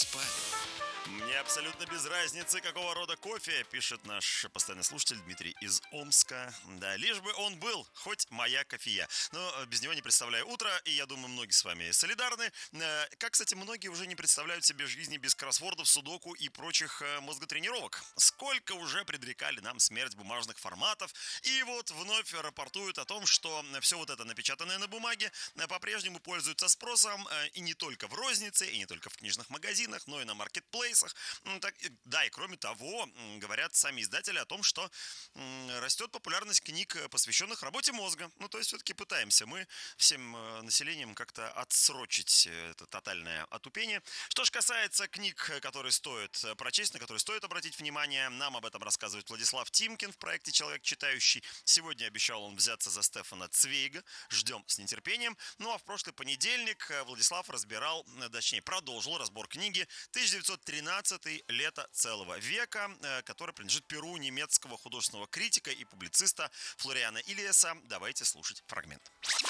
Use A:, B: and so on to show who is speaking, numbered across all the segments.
A: спать. Мне абсолютно без разницы, какого рода кофе, пишет наш постоянный слушатель Дмитрий из Омска. Да, лишь бы он был, хоть моя кофея. Но без него не представляю утро, и я думаю, многие с вами солидарны. Как, кстати, многие уже не представляют себе жизни без кроссвордов, судоку и прочих мозготренировок. Сколько уже предрекали нам смерть бумажных форматов, и вот вновь рапортуют о том, что все вот это напечатанное на бумаге по-прежнему пользуется спросом, и не только в рознице, и не только в книжных магазинах, но и на маркетплейсах. Да, и кроме того, говорят сами издатели о том, что растет популярность книг, посвященных работе мозга. Ну, то есть все-таки пытаемся мы всем населением как-то отсрочить это тотальное отупение. Что же касается книг, которые стоит прочесть, на которые стоит обратить внимание, нам об этом рассказывает Владислав Тимкин в проекте «Человек читающий». Сегодня обещал он взяться за Стефана Цвейга. Ждем с нетерпением. Ну, а в прошлый понедельник Владислав продолжил разбор книги 1913 «Лето целого века», которая принадлежит перу немецкого художественного критика и публициста Флориана Ильеса. Давайте слушать фрагмент.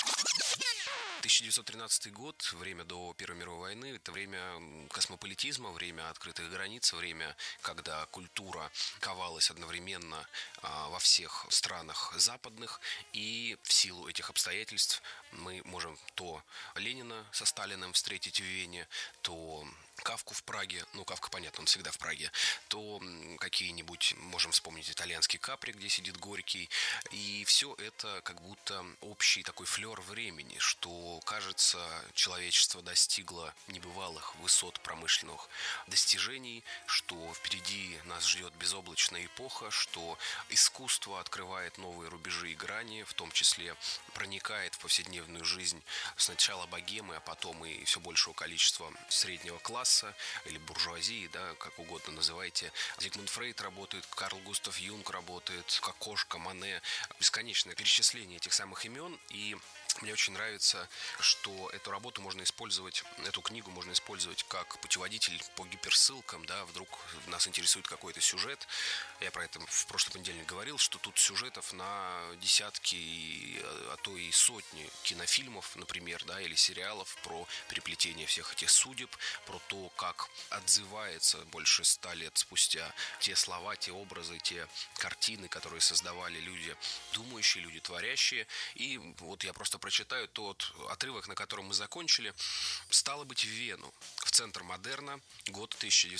B: 1913 год, время до Первой мировой войны, это время космополитизма, время открытых границ, время, когда культура ковалась одновременно во всех странах западных, и в силу этих обстоятельств мы можем то Ленина со Сталиным встретить в Вене, то Кафку в Праге, ну, Кафка, понятно, он всегда в Праге, то какие-нибудь, можем вспомнить итальянский Капри, где сидит Горький, и все это как будто общий такой флер времени, что, кажется, человечество достигло небывалых высот промышленных достижений, что впереди нас ждет безоблачная эпоха, что искусство открывает новые рубежи и грани, в том числе проникает в повседневную жизнь сначала богемы, а потом и все большего количества среднего класса или буржуазии, да, как угодно называйте. Зигмунд Фрейд работает, Карл Густав Юнг работает, Кокошка, Мане. Бесконечное перечисление этих самых имен. И мне очень нравится, что эту работу можно использовать, эту книгу можно использовать как путеводитель по гиперссылкам, да, вдруг нас интересует какой-то сюжет. Я про это в прошлый понедельник говорил, что тут сюжетов на десятки, а то и сотни кинофильмов, например, да, или сериалов про переплетение всех этих судеб, про то, как отзывается больше 100 лет спустя те слова, те образы, те картины, которые создавали люди думающие, люди творящие. И вот я просто прочитаю тот отрывок, на котором мы закончили. «Стало быть, в Вену, в центр модерна, год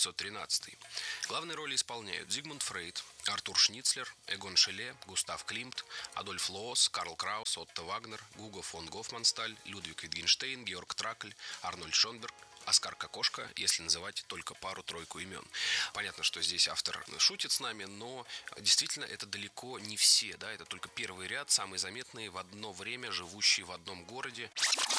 B: 1913. Главные роли исполняют Зигмунд Фрейд, Артур Шницлер, Эгон Шеле, Густав Климт, Адольф Лоос, Карл Краус, Отто Вагнер, Гуго фон Гофмансталь, Людвиг Витгенштейн, Георг Тракль, Арнольд Шонберг, Оскар Кокошка, если называть только пару-тройку имен. Понятно, что здесь автор шутит с нами, но действительно это далеко не все, да, это только первый ряд, самые заметные в одно время, живущие в одном городе.